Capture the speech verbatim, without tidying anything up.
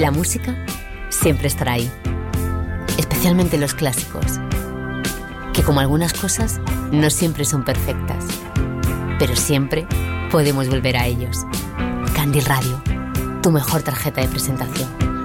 La música siempre estará ahí, especialmente los clásicos, que como algunas cosas no siempre son perfectas, pero siempre podemos volver a ellos. Candy Radio, tu mejor tarjeta de presentación.